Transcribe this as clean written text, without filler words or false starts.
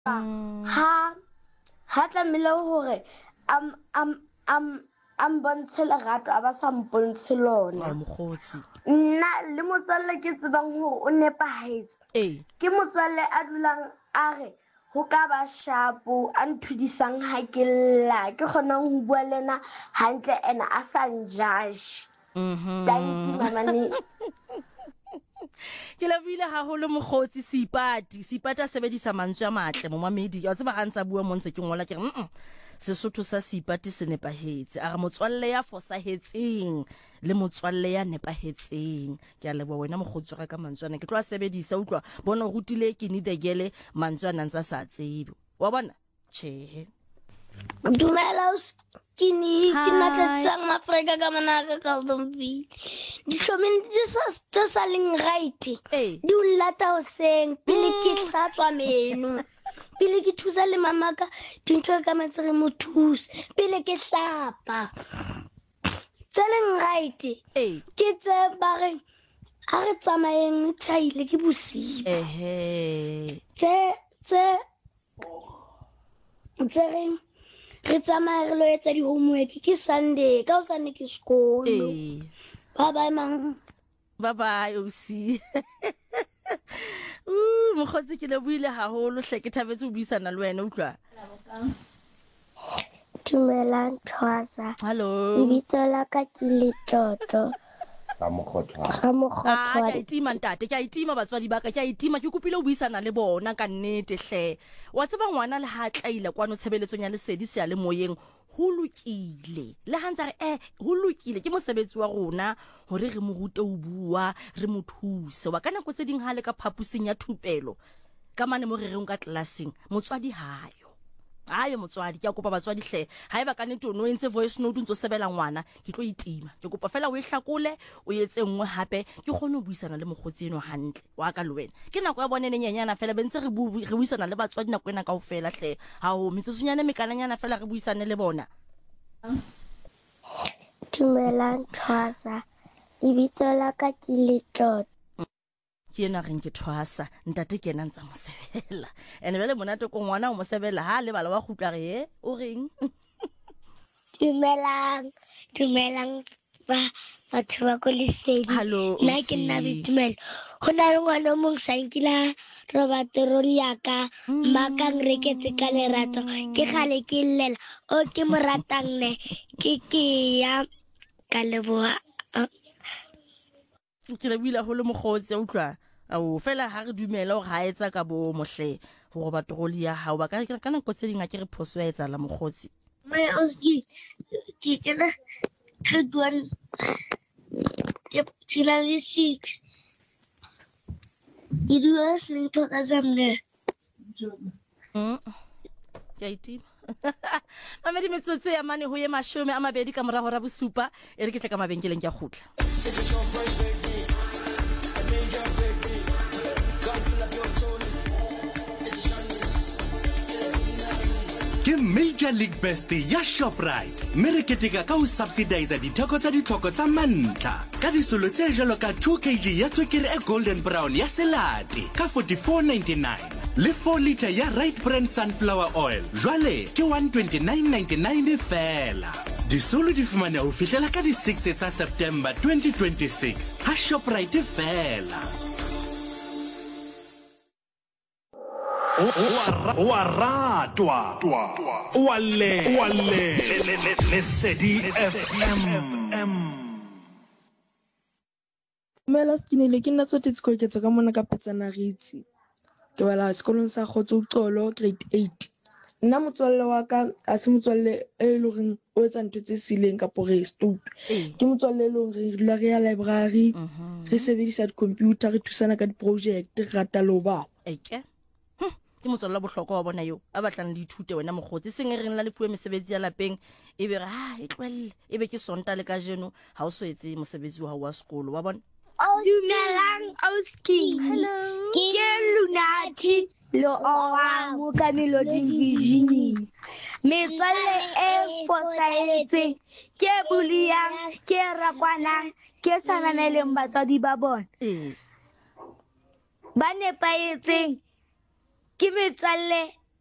ha tlamehile hore am bontshe lerato a ba sa mpontshe lona. Nna le motswalle ke tsebang hore o nepahetse ke motswalle a dulang a re ho ka ba shapo a nthudisang ha ke lla ke kgonang ho bua lena hantle ena a sa njudge. Thank you mamane. Ke lavile haholo mokgotsi Seipati a sebedisa mantswe a matle mo mamedi ya tseba gantsa bua mo ntse ke ngola ke re Sesotho sa Seipati se nepahetse a re motswalle ya fosahetseng le motswalle ya nepahetseng ke a leboha wena mogotsi ga ka mantswana ke tlo a sebedisa utlwa bona o rutile ke ni degele mantswana ntsa sa tsebe wa bona chehe Dumela Skini ke natlatsang Afrika ka manaka ka Zombi di tshomeng tse sa leng right di o lata hoseng pele ke hlatswa meno pele ke thusa le mamaka dintho ka metse re mo thuse pele ke hlapa tse leng right ke tse ba re a re tsamayeng thaile ke bosiu tse re tsamaya re lo etsa di homework ke Sunday ka o Sunday ke sekolo bye bye mang bye bye osi mokgotsi ke lebohile haholo hle ke thabetse ho buisana le wena utlwa Dumelang Thwasa hello lebitso la ka ke Letoto ka itima ntate ke a itima batswadi ba ka ke a itima ke kopile ho buisana le bona ka nnete hle wa tseba ngwana le ha tlaile kwano tshebeletsong ya lesedi se ya le moyeng ho lokile le hantsa re ho lokile ke mosebetsi wa rona hore re mo rute ho bua re mo thuse wa kana go tse ding ha le ka phapusing ya thupelo ka mane mo re reng ka classing motswadi hayo motswadi ke a kopa batswadi hle ha eba ka nete o no entse voice note ntse sebela ngwana ke tlo itima ke kopa fela o ihlakole o etse nngwe hape ke kgone ho buisana le mogotsi eno hantle wa ka le wena ke nako ya bonene nyenyana fela bentse re buisana le batswadi nako ena kaofela hle ha o metsosunyane mekananyana fela re buisane le bona Dumelang Thwasa lebitso la ka ke Letoto ke ena reng ke Thwasa ntate ke ena ntsa mosebela ene bele monate ko ngwana o mosebela ha le bala wa khutla re o reng Dumelang ba batho ba ko lesedi nna ke nna Bitumelo ho na le ngwana mong sankila Robert Roliaka makang reketse ka lerato ke gale ke llela o ke moratang ne ke ya ka leboa ke le buila ho le mogotsi utlwa o fela ha re dumela o ga etsa ka bo mohle go ba troli ya hao ba ka kana go tsedinga ke re phoso ya etsa la mogotsi my oski ke tsela tredwan ke tsela le 6 di dua sling to azamne ke itima mamedi metsotso ya mane ho ye 20 ka morago ra bosupa e re ke tla ka mabenkeleng ke a khutla ke Major League Birthday ya Shoprite mme re keteka ka ho subsidize ditheko tsa ditlhoko tsa mantlha ka disolo tse jalo ka 2 kg ya tswekere e golden brown ya selate ka 44.99 le 4 liter ya right brand sunflower oil jwale ke 129.99 fela disolo di fumana ho fihlela ka di 6 tsa September 2026 ha Shoprite fela Waratwa wale Lesedi FM Dumela Skinile ke nna tsotse tsikoketso ka mona ka Petsana Ritsi ke bala sekolong sa Khotso Uqolo grade 8 nna motswalle wa ka a se motswalle e le reng o etsa ntwe tse sileng ka pore stop ke motswalle le re dula re ya library re sebedisa di computer re thusana ka di project re rata lo ba ke motswalla bohlokwa wa bona yo a batlang le ithute wena mogotsi seng re nna le fuwe mesebetsi ya lapeng e be re e tlwelle e be ke sonta le ka jeno ha o so etse mosebetsi wa sekolo wa bona Dumelang Oski hello ke Lunati lo owa mo ka Melody Vision metswalle e fosahetse ke buliang ke rakwanang ke sananeleng batswadi ba bona ba nepaetseng ke metswalle